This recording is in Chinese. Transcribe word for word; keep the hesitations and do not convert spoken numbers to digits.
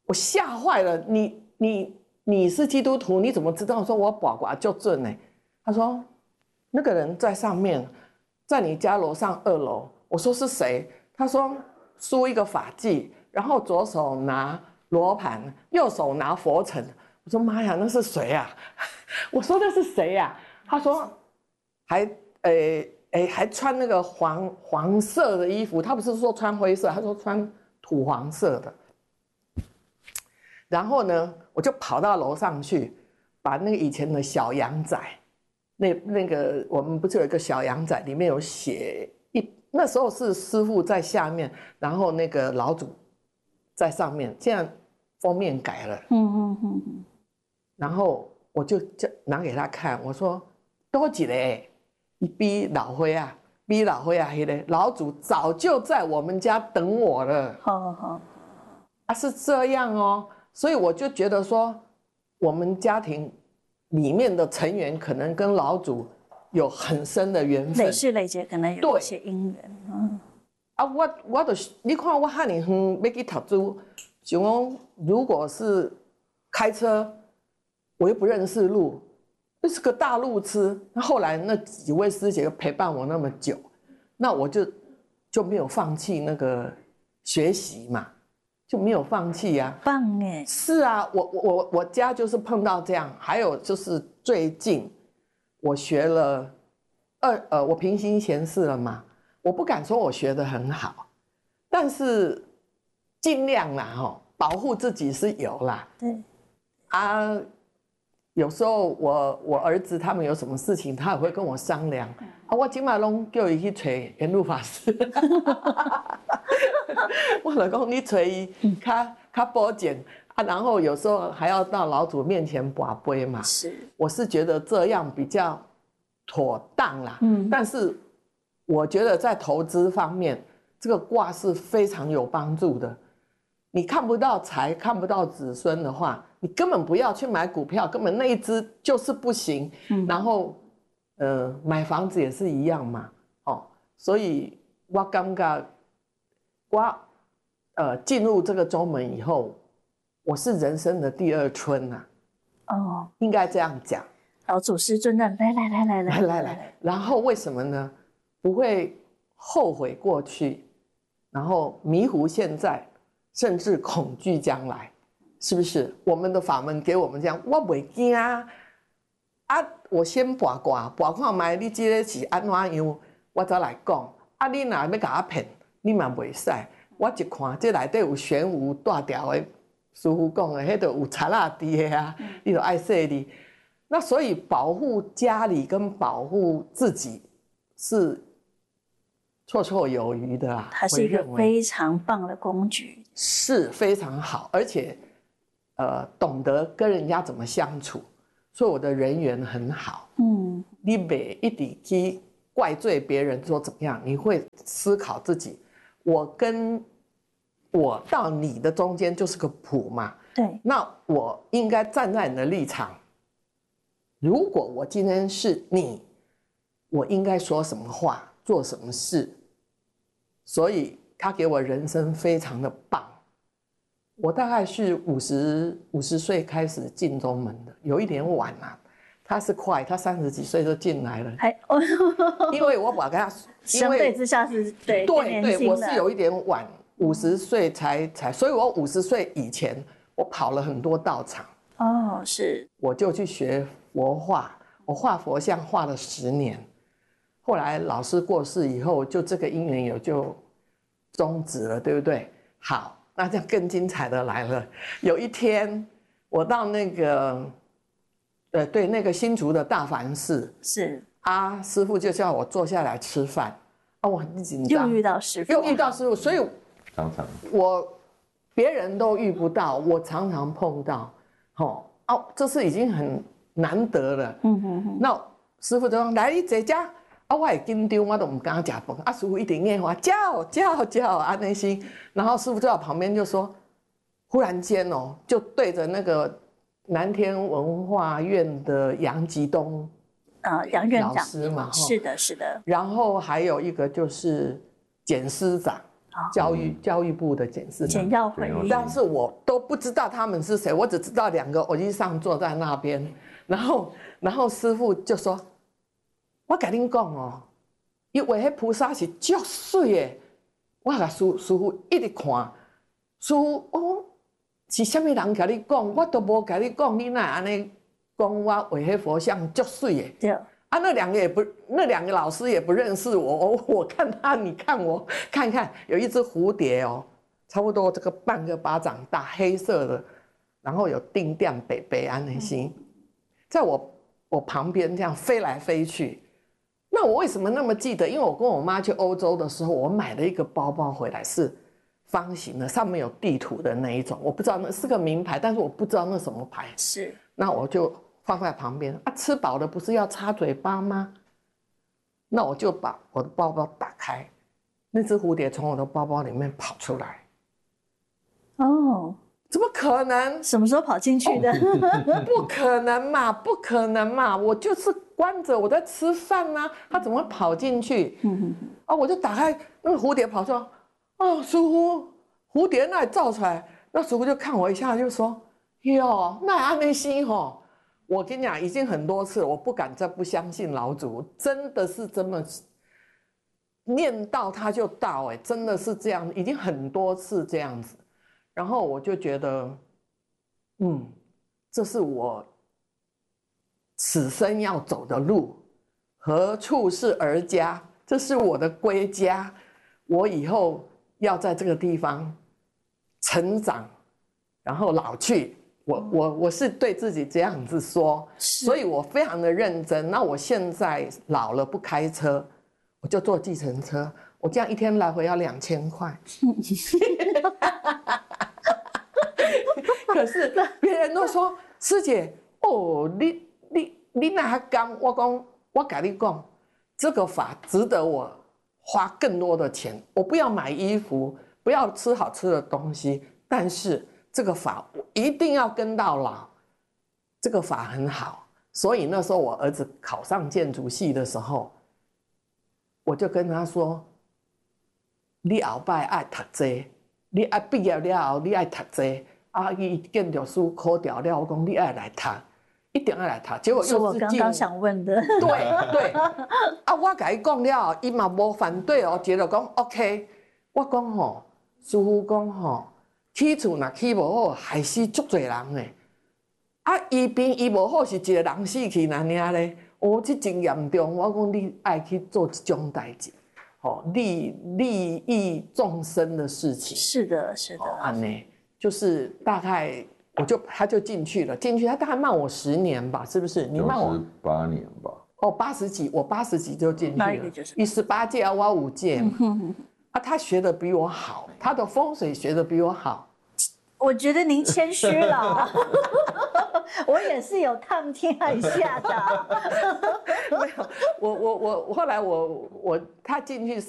我吓坏了，你你你是基督徒，你怎么知道说我卜卦就准呢？他说那个人在上面，在你家楼上二楼。我说是谁？他说梳一个发髻，然后左手拿罗盘，右手拿佛尘。我说妈呀，那是谁啊？我说那是谁呀？他说还诶诶还穿那个黄黄色的衣服，他不是说穿灰色，他说穿土黄色的。然后呢，我就跑到楼上去，把那个以前的小阳仔，那那个我们不是有一个小阳仔，里面有写一，那时候是师父在下面，然后那个老祖在上面，现在封面改了。嗯嗯嗯嗯。然后我就拿给他看，我说多几嘞，你比老灰啊，比老灰啊，黑嘞，老祖早就在我们家等我了。好好好，啊是这样哦。所以我就觉得说，我们家庭里面的成员可能跟老祖有很深的缘分， 累世累劫可能有一些因缘。嗯， 啊，我我就是，你看我汉年远要去读书，想讲如果是开车，我又不认识路，那是个大路痴。那后来那几位师姐陪伴我那么久，那我就就没有放弃那个学习嘛。就没有放弃呀、啊， 棒哎！ 是啊，我我我家就是碰到这样，还有就是最近我学了二呃，我平行闲事了嘛，我不敢说我学得很好，但是尽量啦哈、哦，保护自己是有啦。 对啊，有时候我我儿子他们有什么事情，他也会跟我商量。啊，我今晚拢叫伊去找元路法师。我老公你找伊，较较保健啊，然后有时候还要到老祖面前跋杯嘛。 是， 我是觉得这样比较妥当啦。嗯，但是我觉得在投资方面，这个卦是非常有帮助的。你看不到财，看不到子孙的话，你根本不要去买股票，根本那一只就是不行。嗯，然后呃，买房子也是一样嘛。哦，所以我感觉我呃进入这个宗门以后，我是人生的第二春呐、啊。哦，应该这样讲。 老祖师尊的，来来来来来来来来，然后为什么呢？不会后悔过去，然后迷糊现在，甚至恐惧将来，是不是？我们的法门给我们这样，我不惊啊！啊，我先卜卦，卜看卖你这个是安怎样，我再来讲。啊，你若要甲我骗，你嘛袂使。我一看这内底有玄武大条的，师父讲的，迄个有贼仔伫的啊，你就爱说你。那所以保护家里跟保护自己是绰绰有余的啦。 它是一个非常棒的工具， 是非常好，而且呃懂得跟人家怎么相处，所以我的人缘很好。嗯，你别一直去怪罪别人说怎么样，你会思考自己，我跟我到你的中间就是个谱嘛。 对， 那我应该站在你的立场。如果我今天是你，我应该说什么话，做什么事？所以他给我人生非常的棒。我大概是五十五十岁开始进宗门的，有一点晚啊。他是快，他三十几岁就进来了。还因为我把他相对之下是对对对，我是有一点晚，五十岁才才，所以我五十岁以前我跑了很多道场。 哦，是， 我就去学佛画，我画佛像画了十年，后来老师过世以后，就这个因缘有就终止了，对不对？好，那这样更精彩的来了。有一天，我到那个，呃，对，那个新竹的大梵寺， 是啊，师父就叫我坐下来吃饭，啊，我很紧张， 又遇到师父， 又遇到师父，所以常常我别人都遇不到，我常常碰到。哦，哦，这是已经很难得了。嗯嗯嗯。那师父就说：“来，你坐这。”啊，我也紧张，我都不敢吃饭。啊，师父一直念话，叫叫叫啊那些。然后师父在我旁边就说：“忽然间哦，就对着那个南天文化院的杨吉东啊杨院长老师嘛， 是的，是的。 然后还有一个就是简师长， 教育教育部的检视简长， 要回忆。 但是我都不知道他们是谁，我只知道两个偶机上坐在那边，然后然后师父就说：“我跟你讲哦，伊画迄菩萨是足水的。”我甲师师父一直看，师父哦，是啥物人甲你讲？我都无甲你讲，你哪安尼讲我画迄佛像足水的？ 对。 啊，那两个也不，那两个老师也不认识我。我我看他，你看我，看看有一只蝴蝶哦，差不多这个半个巴掌大，黑色的，然后有定点北北安那些，在我我旁边这样飞来飞去。那我为什么那么记得？因为我跟我妈去欧洲的时候，我买了一个包包回来，是方形的，上面有地图的那一种。我不知道那是个名牌，但是我不知道那什么牌。 是。 那我就放在旁边啊，吃饱了不是要擦嘴巴吗？那我就把我的包包打开，那只蝴蝶从我的包包里面跑出来。 哦， 怎么可能？ 什么时候跑进去的？ 不可能嘛，不可能嘛！我就是关着，我在吃饭啊，它怎么会跑进去？嗯啊，我就打开那个蝴蝶跑出来，哦，师傅，蝴蝶那里照出来，那师傅就看我一下，就说：“哟，那安内西吼。”我跟你讲，已经很多次了，我不敢再不相信老祖，真的是这么念到他就到，哎，真的是这样，已经很多次这样子。然后我就觉得，嗯，这是我此生要走的路，何处是儿家？这是我的归家，我以后要在这个地方成长，然后老去。我我我是对自己这样子说，所以我非常的认真。那我现在老了不开车，我就坐计程车，我这样一天来回要两千块。可是别人都说师姐，哦，你你你哪敢？我讲我跟你讲，这个法值得我花更多的钱。我不要买衣服，不要吃好吃的东西，但是这个法我一定要跟到老。这个法很好，所以那时候我儿子考上建筑系的时候，我就跟他说：“你后摆爱读这，你爱毕业了后你爱读这。”啊，伊建筑师考掉了，我讲你爱来读，一定要来读。结果又是我刚刚想问的。 对对，啊，我甲伊讲了，伊嘛无反对哦，觉得讲 OK。我讲吼，师父讲吼，起厝若起无好，害死足侪人诶。啊，医病医无好是一个人死去那尔咧。哦，这真严重。我讲你爱去做这种代志，吼，利利益众生的事情。 是的，是的。 安尼。就是大概，我就他就进去了，进去他大概慢我十年吧，是不是？你慢我八年吧。 哦，八十几，我八十几就进去了。 那一个就是你十八届，我五届嘛。嗯、啊，他学的比我好，他的风水学的比我好。 我觉得您谦虚了，我也是有探听一下的。 没有，我我我后来我我他进去。